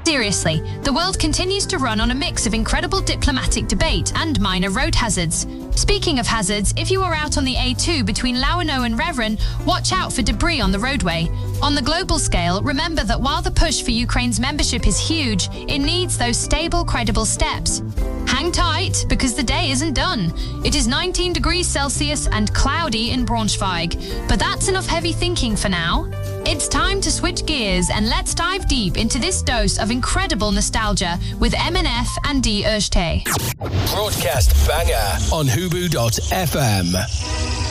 Seriously, the world continues to run on a mix of incredible diplomatic debate and minor road hazards. Speaking of hazards, if you are out on the A2 between Lawano and Revrin, watch out for debris on the roadway. On the global scale, remember that while the push for Ukraine's membership is huge, it needs those stable, credible steps. Hang tight, because the day isn't done. It is 19 degrees Celsius and cloudy in Braunschweig, but that's enough heavy thinking for now. It's time to switch gears and let's dive deep into this dose of incredible nostalgia with MNF and Die Erste. Broadcast banger on Hubu.fm.